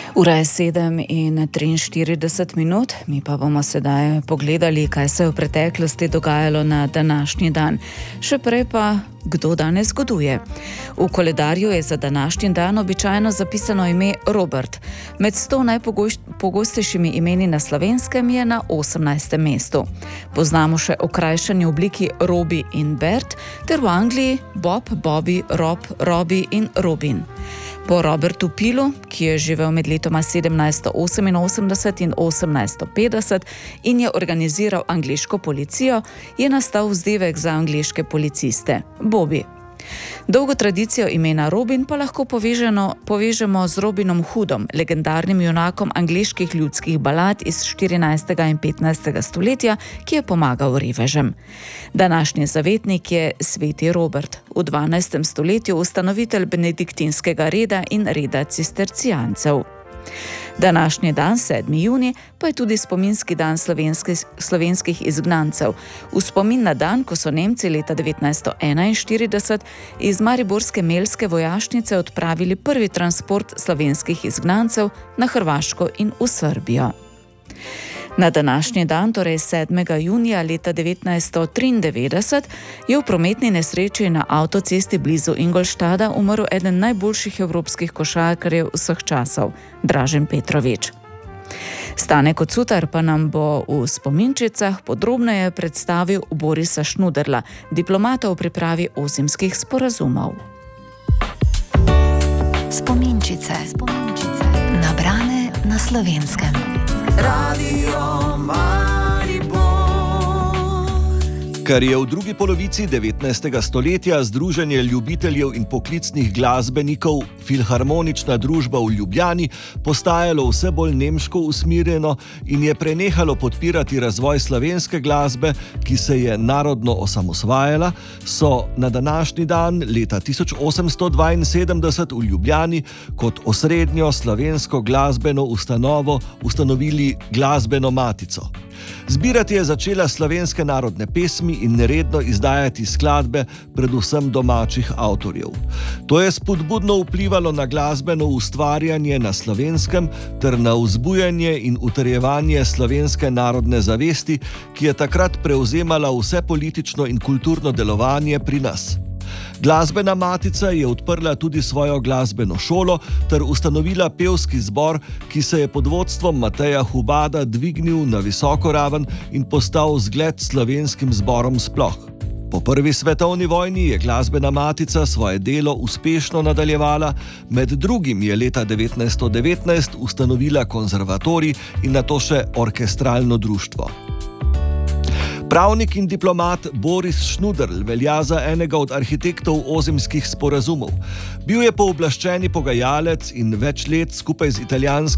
Ura je 7:43, mi pa bomo sedaj pogledali, kaj se je v preteklosti dogajalo na današnji dan. Še prej pa, kdo danes zgoduje. V koledarju je za današnji dan običajno zapisano ime Robert. Med 100 najpogostejšimi imeni na Slovenskem je na 18. mestu. Poznamo še okrajšanje obliki Robi in Bert, ter v Angliji Bob, Bobby, Rob, Robbie in Robin. Po Robertu Pilu, ki je živel med letoma 1788 in 1850 in je organiziral angleško policijo, je nastal vzdevek za angleške policiste – Bobby. Dolgo tradicijo imena Robin pa lahko povežemo z Robinom Hoodom, legendarnim junakom angleških ljudskih balad iz 14. in 15. stoletja, ki je pomagal revežem. Današnji zavetnik je sveti Robert, v 12. stoletju ustanovitelj benediktinskega reda in reda cistercijancev. Današnji dan, 7. junij, pa je tudi spominski dan slovenskih izgnancev. V spomin na dan, ko so Nemci leta 1941 iz mariborske Melske vojašnice odpravili prvi transport slovenskih izgnancev na Hrvaško in v Srbijo. Na današnji dan, torej 7. junija leta 1993, je v prometni nesreči na avtocesti blizu Ingolštada umrl eden najboljših evropskih košarkarjev vseh časov, Dražen Petrović. Stane Kocutar pa nam bo v spominčicah podrobneje predstavil Borisa Šnuderla, diplomata v pripravi ozimskih sporazumov. Spominčice. Nabrane na Slovenskem. Radio Maribor. Kar je v drugi polovici 19. stoletja Združenje ljubiteljev in poklicnih glasbenikov Filharmonična družba v Ljubljani postajalo vse bolj nemško usmerjeno in je prenehalo podpirati razvoj slovenske glasbe, ki se je narodno osamosvajala, so na današnji dan leta 1872 v Ljubljani kot osrednjo slovensko glasbeno ustanovo ustanovili Glasbeno matico. Zbirati je začela slovenske narodne pesmi in neredno izdajati skladbe predvsem domačih avtorjev. To je spodbudno vplivalo na glasbeno ustvarjanje na Slovenskem ter na vzbujanje in utrjevanje slovenske narodne zavesti, ki je takrat prevzemala vse politično in kulturno delovanje pri nas. Glasbena matica je odprla tudi svojo glasbeno šolo ter ustanovila pevski zbor, ki se je pod vodstvom Mateja Hubada dvignil na visoko raven in postal zgled slovenskim zborom sploh. Po prvi svetovni vojni je Glasbena matica svoje delo uspešno nadaljevala, med drugim je leta 1919 ustanovila konzervatorij in nato še orkestralno društvo. Pravnik in diplomat Boris Šnuderl velja za enega od arhitektov ozimskih sporazumov. Bil je pooblaščeni pogajalec in več let skupaj z italijanskim